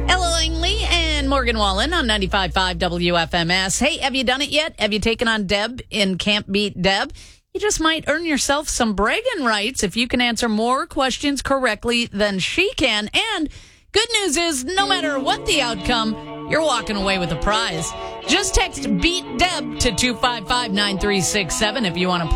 Ella Langley and Morgan Wallen on 95.5 WFMS. Hey, have you done it yet? Have you taken on Deb in Can't Beat Deb? You just might earn yourself some bragging rights if you can answer more questions correctly than she can. And good news is, no matter what the outcome, you're walking away with a prize. Just text Beat Deb to 255-9367 if you want to play.